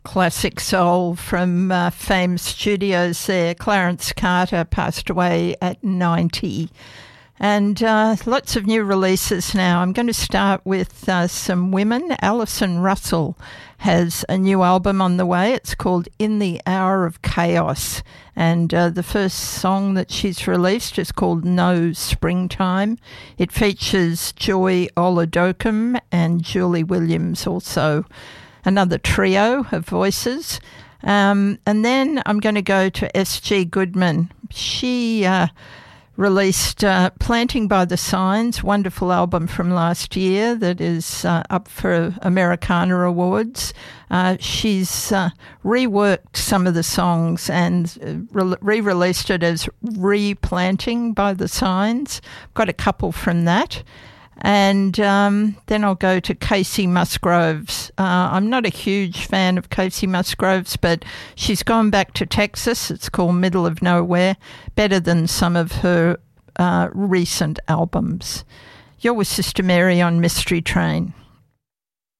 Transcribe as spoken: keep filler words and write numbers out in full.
classic soul from uh, Fame Studios there. Clarence Carter passed away at ninety. And uh, lots of new releases now. I'm going to start with uh, some women. Alison Russell has a new album on the way. It's called In the Hour of Chaos. And uh, the first song that she's released is called No Springtime. It features Joy Oladokum and Julie Williams, also another trio of voices. Um, and then I'm going to go to S G Goodman. She... Uh, Released uh, Planting by the Signs, wonderful album from last year that is uh, up for Americana Awards. Uh, she's uh, reworked some of the songs and re- re-released it as Replanting by the Signs. Got a couple from that. And um, then I'll go to Casey Musgroves. Uh, I'm not a huge fan of Casey Musgroves, but she's gone back to Texas. It's called Middle of Nowhere. Better than some of her uh, recent albums. You're with Sister Mary on Mystery Train.